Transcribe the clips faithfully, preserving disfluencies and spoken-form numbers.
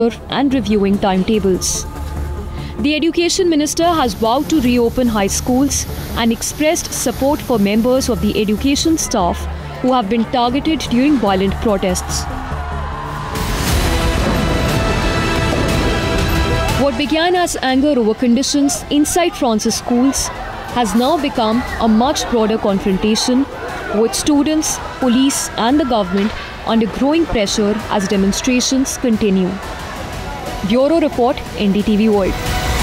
and reviewing timetables. The Education Minister has vowed to reopen high schools and expressed support for members of the education staff who have been targeted during violent protests. What began as anger over conditions inside France's schools has now become a much broader confrontation, with students, police and the government under growing pressure as demonstrations continue. Bureau Report, N D T V World.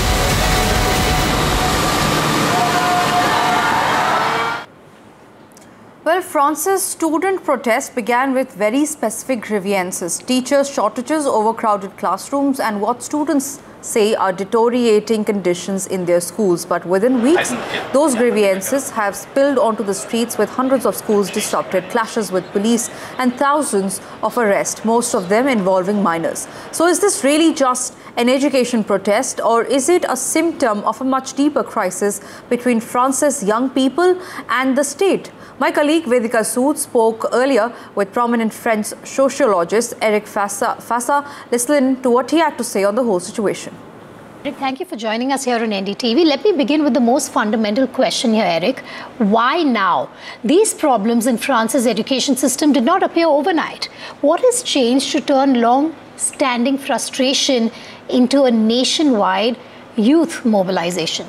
Well, France's student protest began with very specific grievances: teachers' shortages, overcrowded classrooms, and what students say are deteriorating conditions in their schools. But within weeks, those grievances have spilled onto the streets, with hundreds of schools disrupted, clashes with police, and thousands of arrests, most of them involving minors. So is this really just an education protest, or is it a symptom of a much deeper crisis between France's young people and the state? My colleague Vedika Sood spoke earlier with prominent French sociologist Eric Fassa. Fassa, listen to what he had to say on the whole situation. Eric, thank you for joining us here on N D T V. Let me begin with the most fundamental question here, Eric. Why now? These problems in France's education system did not appear overnight. What has changed to turn long-standing frustration into a nationwide youth mobilization?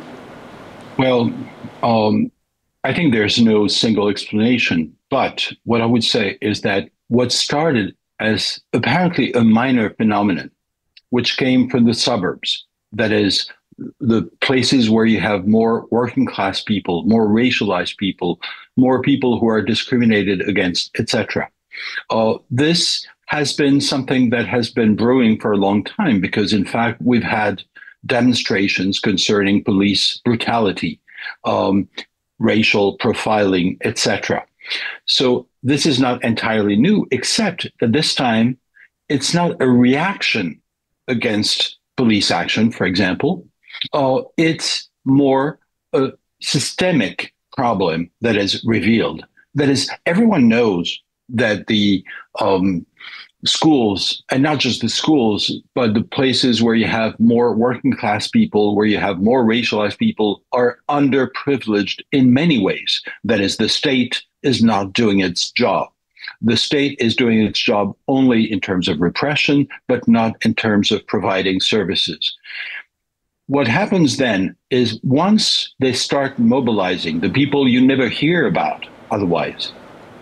Well, um, I think there's no single explanation, but what I would say is that what started as apparently a minor phenomenon, which came from the suburbs, that is, the places where you have more working class people, more racialized people, more people who are discriminated against, et cetera. Uh, this has been something that has been brewing for a long time, because in fact, we've had demonstrations concerning police brutality, um, racial profiling, et cetera. So this is not entirely new, except that this time it's not a reaction against police action, for example. Uh, it's more a systemic problem that is revealed. That is, everyone knows that the um, schools, and not just the schools, but the places where you have more working class people, where you have more racialized people, are underprivileged in many ways. That is, the state is not doing its job. The state is doing its job only in terms of repression, but not in terms of providing services. What happens then is, once they start mobilizing the people you never hear about otherwise,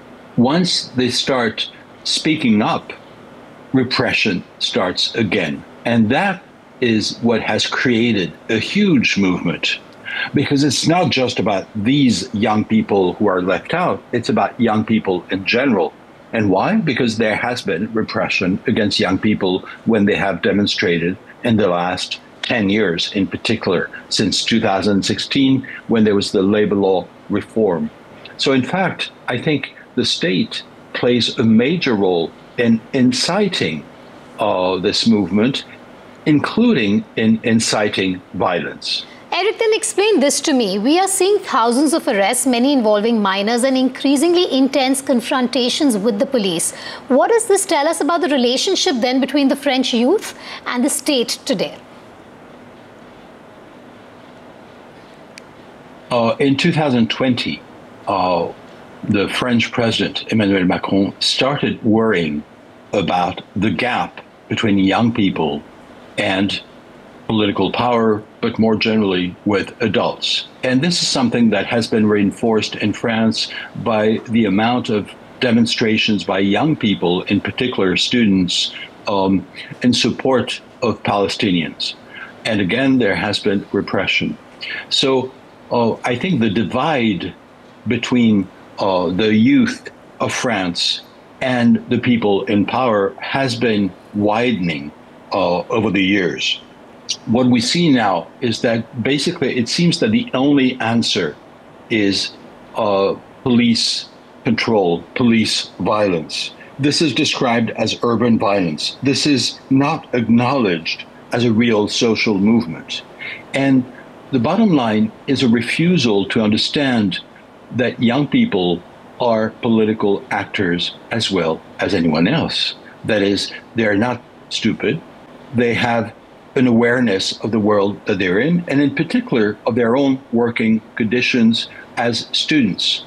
once they start speaking up, repression starts again. And that is what has created a huge movement, because it's not just about these young people who are left out, it's about young people in general. And why? Because there has been repression against young people when they have demonstrated in the last ten years, in particular, since two thousand sixteen, when there was the labor law reform. So in fact, I think the state plays a major role in inciting uh, this movement, including in inciting violence. Eric, then explain this to me. We are seeing thousands of arrests, many involving minors, and increasingly intense confrontations with the police. What does this tell us about the relationship then between the French youth and the state today? Uh, in two thousand twenty, uh, the French president, Emmanuel Macron, started worrying about the gap between young people and political power, but more generally with adults. And this is something that has been reinforced in France by the amount of demonstrations by young people, in particular students, um, in support of Palestinians. And again, there has been repression. So uh, I think the divide between Uh, the youth of France and the people in power has been widening uh, over the years. What we see now is that basically it seems that the only answer is uh, police control, police violence. This is described as urban violence. This is not acknowledged as a real social movement. And the bottom line is a refusal to understand that young people are political actors as well as anyone else. That is, they're not stupid, they have an awareness of the world that they're in, and in particular of their own working conditions as students.